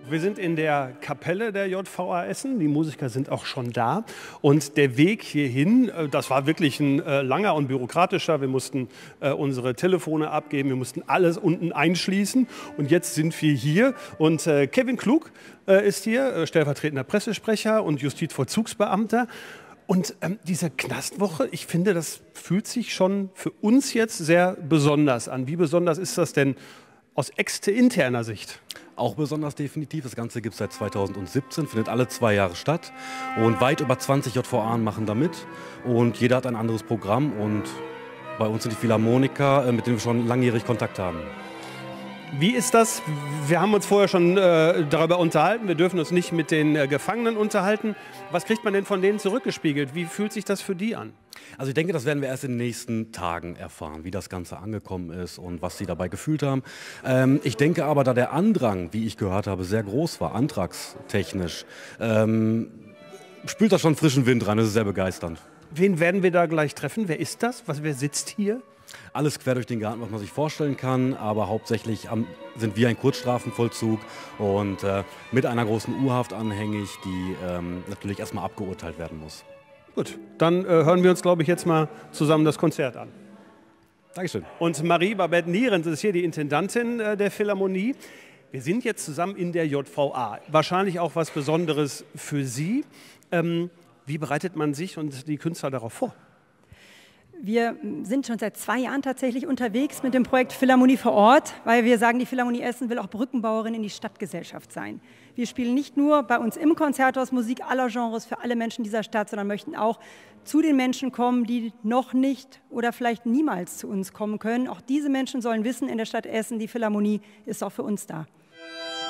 Wir sind in der Kapelle der JVA Essen. Die Musiker sind auch schon da. Und der Weg hierhin, das war wirklich ein langer und bürokratischer. Wir mussten unsere Telefone abgeben, wir mussten alles unten einschließen. Und jetzt sind wir hier. Und Kevin Klug ist hier, stellvertretender Pressesprecher und Justizvollzugsbeamter. Und diese Knastwoche, ich finde, das fühlt sich schon für uns jetzt sehr besonders an. Wie besonders ist das denn aus externer Sicht? Auch besonders definitiv. Das Ganze gibt es seit 2017, findet alle 2 Jahre statt. Und weit über 20 JVA machen da mit. Und jeder hat ein anderes Programm. Und bei uns sind die Philharmoniker, mit denen wir schon langjährig Kontakt haben. Wie ist das? Wir haben uns vorher schon darüber unterhalten. Wir dürfen uns nicht mit den Gefangenen unterhalten. Was kriegt man denn von denen zurückgespiegelt? Wie fühlt sich das für die an? Also ich denke, das werden wir erst in den nächsten Tagen erfahren, wie das Ganze angekommen ist und was sie dabei gefühlt haben. Ich denke aber, da der Andrang, wie ich gehört habe, sehr groß war, antragstechnisch, spült das schon frischen Wind rein. Das ist sehr begeisternd. Wen werden wir da gleich treffen? Wer ist das? Wer sitzt hier? Alles quer durch den Garten, was man sich vorstellen kann, aber hauptsächlich sind wir ein Kurzstrafenvollzug und mit einer großen U-Haft anhängig, die natürlich erstmal abgeurteilt werden muss. Gut, dann hören wir uns, glaube ich, jetzt mal zusammen das Konzert an. Dankeschön. Und Marie-Babette Nierens ist hier die Intendantin der Philharmonie. Wir sind jetzt zusammen in der JVA. Wahrscheinlich auch was Besonderes für Sie. Wie bereitet man sich und die Künstler darauf vor? Wir sind schon seit 2 Jahren tatsächlich unterwegs mit dem Projekt Philharmonie vor Ort, weil wir sagen, die Philharmonie Essen will auch Brückenbauerin in die Stadtgesellschaft sein. Wir spielen nicht nur bei uns im Konzerthaus Musik aller Genres für alle Menschen dieser Stadt, sondern möchten auch zu den Menschen kommen, die noch nicht oder vielleicht niemals zu uns kommen können. Auch diese Menschen sollen wissen, in der Stadt Essen, die Philharmonie ist auch für uns da.